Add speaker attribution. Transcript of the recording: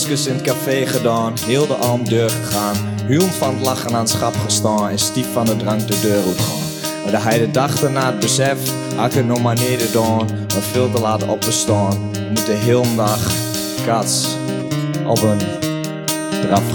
Speaker 1: in het café gedaan, heel de arm deur gegaan. Huum van het lachen aan het schap gestaan en stief van de drank de deur uitgaan. Maar de heide dacht na het besef, had ik het nog maar neder maar veel te laat op te staan. We moeten heel een dag kats op een draf